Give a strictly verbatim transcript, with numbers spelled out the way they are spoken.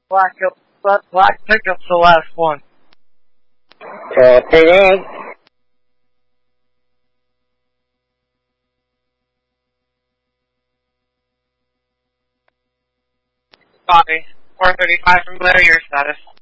Black, up, black pickup's the last one. Copy that. Copy. four thirty-five from Blair, your status.